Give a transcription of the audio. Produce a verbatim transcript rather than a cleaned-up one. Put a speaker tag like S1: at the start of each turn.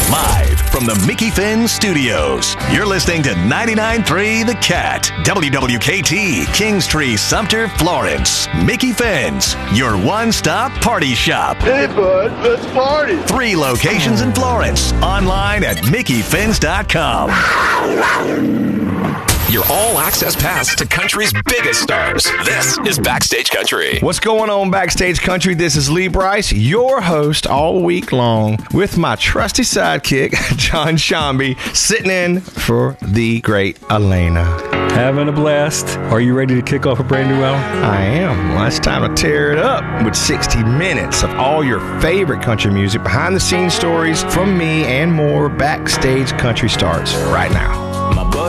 S1: Live from the Mickey Finn Studios, you're listening to ninety-nine point three The Cat, W W K T, Kingstree, Sumter, Florence. Mickey Finn's, your one-stop party shop.
S2: Hey, bud, let's party.
S1: Three locations in Florence. Online at mickey fins dot com.
S3: Your all-access pass to country's biggest stars. This is Backstage Country.
S4: What's going on, Backstage Country? This is Lee Brice, your host all week long, with my trusty sidekick, John Shambi, sitting in for the great Elena.
S5: Having a blast. Are you ready to kick off a brand new hour?
S4: I am. Well, it's time to tear it up with sixty minutes of all your favorite country music, behind-the-scenes stories from me, and more. Backstage Country starts right now.
S1: My